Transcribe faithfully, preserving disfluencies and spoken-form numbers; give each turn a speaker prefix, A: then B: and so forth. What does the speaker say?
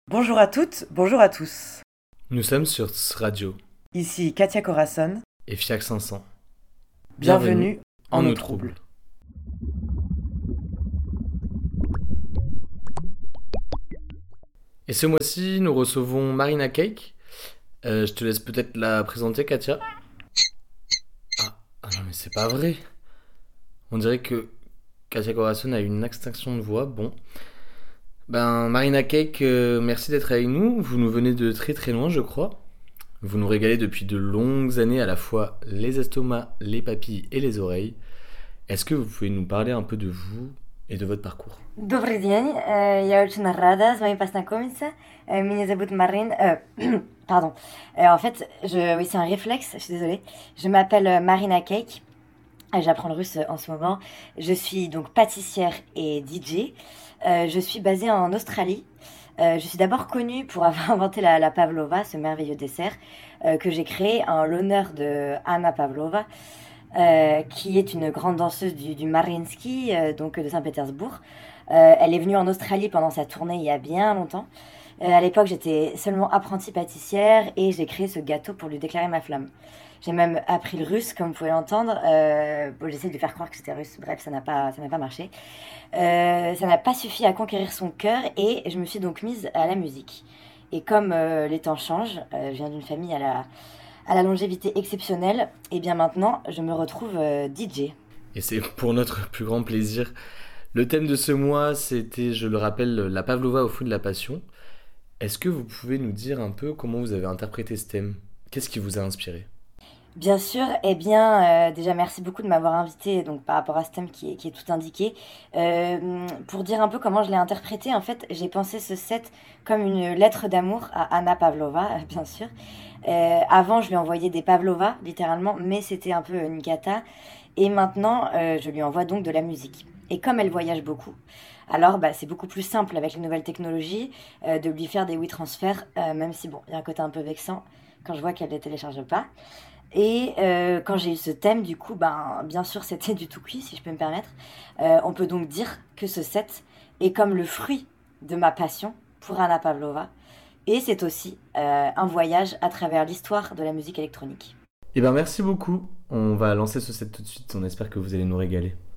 A: Bonjour à toutes, bonjour à tous.
B: Nous sommes sur S Radio
A: Ici Katia Corazon.
B: et Fiac cinq cents.
A: Bienvenue, en,
B: en
A: nos
B: nos
A: troubles.
B: troubles. Et ce mois-ci, nous recevons Marina Cake. Euh, je te laisse peut-être la présenter, Katia. Ah, ah non, mais c'est pas vrai. On dirait que Katia Corazon a une extinction de voix. Bon. Ben, Marina Cake, euh, merci d'être avec nous. Vous nous venez de très très loin, je crois. Vous nous régalez depuis de longues années à la fois les estomacs, les papilles et les oreilles. Est-ce que vous pouvez nous parler un peu de vous et de votre parcours?
C: Добрый день, э, я очень рада с вами познакомиться. Э, Меня зовут Марин. euh, pardon. Euh, en fait, je, oui, c'est un réflexe, je suis désolée. Je m'appelle euh, Marina Cake. Euh, J'apprends le russe euh, en ce moment. Je suis donc pâtissière et D J. Euh, je suis basée en Australie. Euh, je suis d'abord connue pour avoir inventé la, la pavlova, ce merveilleux dessert euh, que j'ai créé en l'honneur de Anna Pavlova, euh, qui est une grande danseuse du, du Mariinsky, euh, donc de Saint-Pétersbourg. Euh, elle est venue en Australie pendant sa tournée il y a bien longtemps. Euh, à l'époque, j'étais seulement apprentie pâtissière et j'ai créé ce gâteau pour lui déclarer ma flamme. J'ai même appris le russe, comme vous pouvez l'entendre. Euh, bon, j'essaie de lui faire croire que c'était russe. Bref, ça n'a pas, ça n'a pas marché. Euh, ça n'a pas suffi à conquérir son cœur et je me suis donc mise à la musique. Et comme euh, les temps changent, euh, je viens d'une famille à la, à la longévité exceptionnelle, et bien maintenant, je me retrouve euh, D J.
B: Et c'est pour notre plus grand plaisir. Le thème de ce mois, c'était, je le rappelle, la Pavlova au fond de la passion. Est-ce que vous pouvez nous dire un peu comment vous avez interprété ce thème? Qu'est-ce qui vous a inspiré?
C: Bien sûr, eh bien, euh, déjà merci beaucoup de m'avoir invité donc par rapport à ce thème qui est, qui est tout indiqué. Euh, pour dire un peu comment je l'ai interprété, en fait, j'ai pensé ce set comme une lettre d'amour à Anna Pavlova, euh, bien sûr. Euh, avant, je lui envoyais des Pavlova, littéralement, mais c'était un peu une cata. Et maintenant, euh, je lui envoie donc de la musique. Et comme elle voyage beaucoup, alors bah, c'est beaucoup plus simple avec les nouvelles technologies euh, de lui faire des WeTransfer, euh, même si bon, il y a un côté un peu vexant quand je vois qu'elle ne les télécharge pas. Et euh, quand j'ai eu ce thème, du coup, ben, bien sûr, c'était du tout cuit, si je peux me permettre. Euh, on peut donc dire que ce set est comme le fruit de ma passion pour Anna Pavlova. Et c'est aussi euh, un voyage à travers l'histoire de la musique électronique.
B: Eh bien, merci beaucoup. On va lancer ce set tout de suite. On espère que vous allez nous régaler.